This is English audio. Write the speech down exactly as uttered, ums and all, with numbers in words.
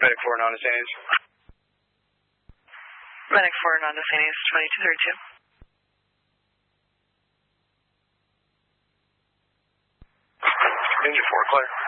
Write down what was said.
Medic four, non-Sanys. Medic four, non-Sanys, twenty-two thirty-two. Engine four, clear.